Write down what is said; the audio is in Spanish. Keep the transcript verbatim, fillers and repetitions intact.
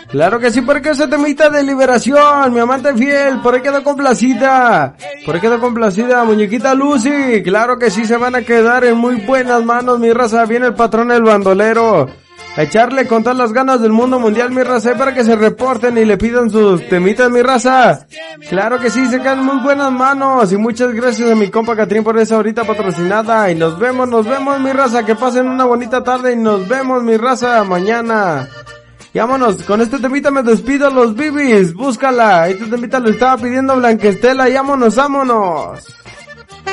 Claro que sí, porque ese temita de liberación, mi amante fiel, por ahí quedó complacida, por ahí quedó complacida, muñequita Lucy, claro que sí, se van a quedar en muy buenas manos, mi raza, viene el patrón el bandolero, a echarle con todas las ganas del mundo mundial, mi raza, para que se reporten y le pidan sus temitas, mi raza, claro que sí, se quedan en muy buenas manos, y muchas gracias a mi compa Catrín por esa ahorita patrocinada, y nos vemos, nos vemos, mi raza, que pasen una bonita tarde, y nos vemos, mi raza, mañana. Y vámonos, con este temita me despido, los bibis, búscala, este temita lo estaba pidiendo Blanquestela, y vámonos, vámonos.